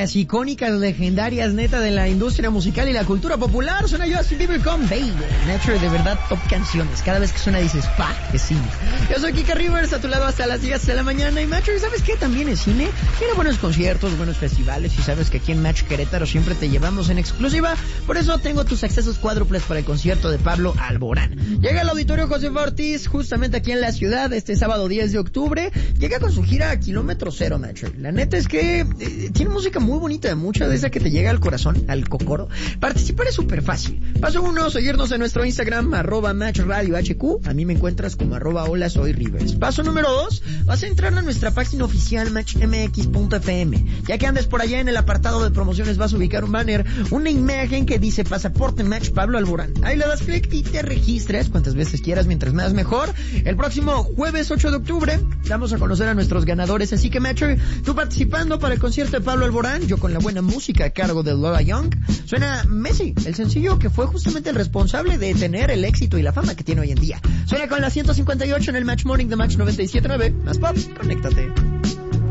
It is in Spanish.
míticas, icónicas, legendarias, neta, de la industria musical y la cultura popular. Suena Justin Bieber con Baby. Nature, de verdad, top canciones. Cada vez que suena dices, pa, que sí. Yo soy Kika Rivers, a tu lado hasta las 10 de la mañana. Y Nature, ¿sabes qué? También es cine. Tiene buenos conciertos, buenos festivales. Y sabes que aquí en Match Querétaro siempre te llevamos en exclusiva. Por eso tengo tus accesos cuádruples para el concierto de Pablo Alborán. Llega al Auditorio José Ortiz, justamente aquí en la ciudad, este sábado 10 de octubre. Llega con su gira a Kilómetro Cero, Nature. La neta es que tiene música muy bonita, mucha de esa que te llega al corazón, al cocoro. Participar es súper fácil. Paso 1, seguirnos en nuestro Instagram, @MatchRadioHQ. A mí me encuentras como @hola soy Rivers. Paso número 2, vas a entrar a nuestra página oficial matchmx.fm. Ya que andes por allá en el apartado de promociones vas a ubicar un banner, una imagen que dice Pasaporte Match Pablo Alborán. Ahí le das clic y te registras cuantas veces quieras, mientras más mejor. El próximo jueves 8 de octubre vamos a conocer a nuestros ganadores, así que Matcher, tú participando para el concierto de Pablo Alborán, yo con la buena música a cargo de Lola Young. Suena Messi, el sencillo que fue justamente el responsable de tener el éxito y la fama que tiene hoy en día. Suena con la 158 en el Match Morning de Match 97.9. Más pop, conéctate.